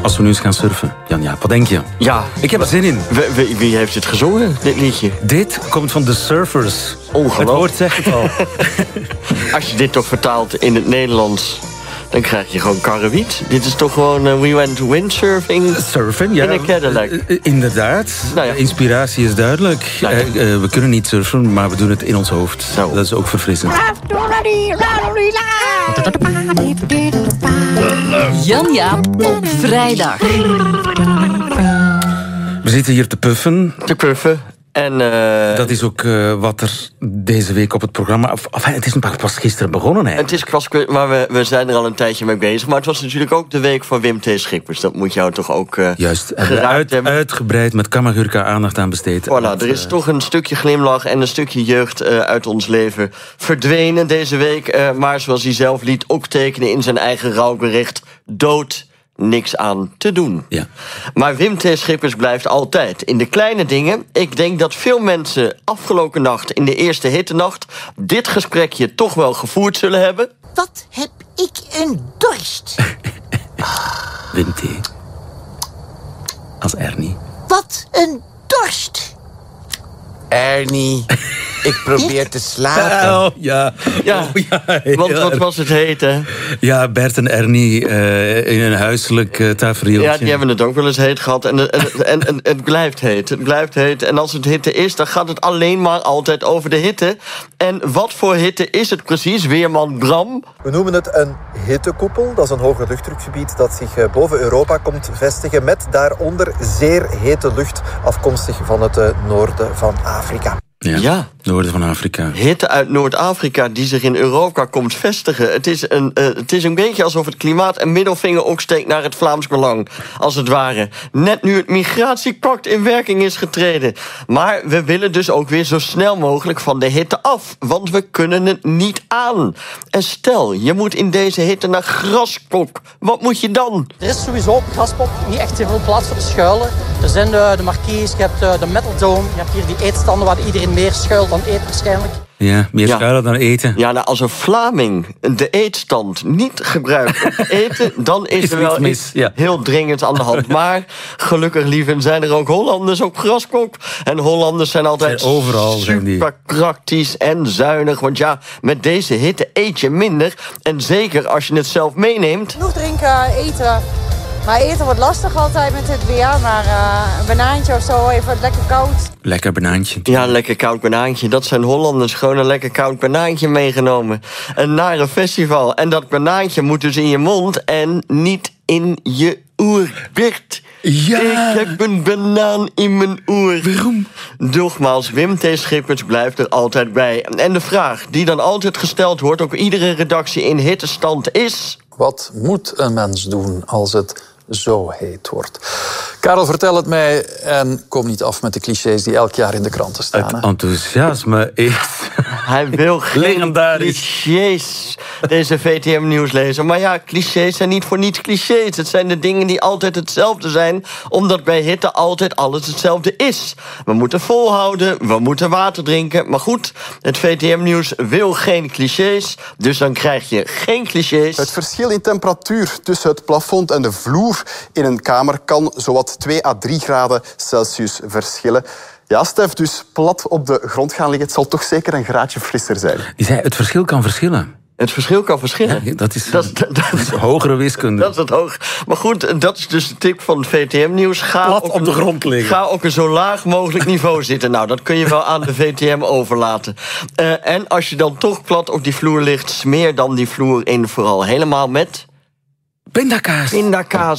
als we nu eens gaan surfen. Jan-Jaap, wat denk je? Ja. Ik heb er zin in. Wie heeft het gezongen, dit liedje? Dit komt van The Surfers. Ongelooflijk. Het woord zegt het al. Als je dit toch vertaalt in het Nederlands, dan krijg je gewoon karrewiet. Dit is toch gewoon we went windsurfing Surfen, ja. in een Cadillac. Inderdaad. Nou ja. Inspiratie is duidelijk. Nou ja. We kunnen niet surfen, maar we doen het in ons hoofd. Zo. Dat is ook verfrissend. Jan-Jaap op vrijdag. We zitten hier te puffen. Te puffen. En Dat is ook wat er deze week op het programma... het is pas gisteren begonnen, hè? het is maar we zijn er al een tijdje mee bezig. Maar het was natuurlijk ook de week van Wim T. Schippers. Dat moet jou toch ook Juist, geraakt hebben. uitgebreid met Kamagurka aandacht aan besteed. Voilà, er is toch een stukje glimlach en een stukje jeugd uit ons leven verdwenen deze week. Maar zoals hij zelf liet ook tekenen in zijn eigen rouwbericht... dood, niks aan te doen. Ja. Maar Wim T. Schippers blijft altijd in de kleine dingen. Ik denk dat veel mensen afgelopen nacht in de eerste hittenacht... dit gesprekje toch wel gevoerd zullen hebben. Wat heb ik een dorst. Wim T. Als Ernie. Wat een dorst. Ernie, ik probeer te slapen. Oh, ja. Ja, want wat was het heet, hè? Ja, Bert en Ernie in een huiselijk tafereeltje. Ja, die hebben het ook wel eens heet gehad. En het blijft heet. Het blijft heet. En als het hitte is, dan gaat het alleen maar altijd over de hitte. En wat voor hitte is het precies, weerman Bram? We noemen het een hittekoepel. Dat is een hoger luchtdrukgebied dat zich boven Europa komt vestigen... met daaronder zeer hete lucht afkomstig van het noorden van Afrika. Ja. Noorden van Afrika. Hitte uit Noord-Afrika die zich in Europa komt vestigen. Het is een beetje alsof het klimaat een middelvinger opsteekt naar het Vlaams Belang. Als het ware. Net nu het migratiepact in werking is getreden. Maar we willen dus ook weer zo snel mogelijk van de hitte af. Want we kunnen het niet aan. En stel, je moet in deze hitte naar Graskop. Wat moet je dan? Er is sowieso op Graspop niet echt heel veel plaats voor te schuilen. Er zijn de marquees, je hebt de Metal Dome. Je hebt hier die eetstanden waar iedereen meer schuilt dan eet waarschijnlijk. Ja, meer schuilen dan eten. Ja, nou, als een Vlaming de eetstand niet gebruikt om te eten... dan is er wel iets heel dringend aan de hand. Maar gelukkig, lieven, zijn er ook Hollanders op Graskop. En Hollanders zijn altijd overal super praktisch en zuinig. Want ja, met deze hitte eet je minder. En zeker als je het zelf meeneemt. Genoeg drinken, eten. Maar eten wordt lastig altijd met het weer. Maar een banaantje of zo, even lekker koud. Lekker banaantje. Ja, lekker koud banaantje. Dat zijn Hollanders. Gewoon een lekker koud banaantje meegenomen. En naar een festival. En dat banaantje moet dus in je mond en niet in je oor. Bert, ja. Ik heb een banaan in mijn oor. Waarom? Nogmaals, Wim T. Schippers blijft er altijd bij. En de vraag die dan altijd gesteld wordt op iedere redactie in hittestand is... Wat moet een mens doen als het zo heet wordt? Karel, vertel het mij en kom niet af met de clichés die elk jaar in de kranten staan. Het enthousiasme is... Hij wil geen clichés, deze VTM-nieuwslezer. Maar ja, clichés zijn niet voor niets clichés. Het zijn de dingen die altijd hetzelfde zijn... omdat bij hitte altijd alles hetzelfde is. We moeten volhouden, we moeten water drinken. Maar goed, het VTM-nieuws wil geen clichés... dus dan krijg je geen clichés. Het verschil in temperatuur tussen het plafond en de vloer in een kamer... kan zowat 2 à 3 graden Celsius verschillen. Ja, Stef, dus plat op de grond gaan liggen... het zal toch zeker een graadje frisser zijn. Die zei, het verschil kan verschillen. Het verschil kan verschillen. Ja, dat is hogere wiskunde. Dat is het hoog. Maar goed, dat is dus de tip van het VTM-nieuws. Plat op de grond liggen. Ga op een zo laag mogelijk niveau zitten. Nou, dat kun je wel aan de VTM overlaten. En als je dan toch plat op die vloer ligt... smeer dan die vloer in vooral helemaal met... Pindakaas. Pindakaas.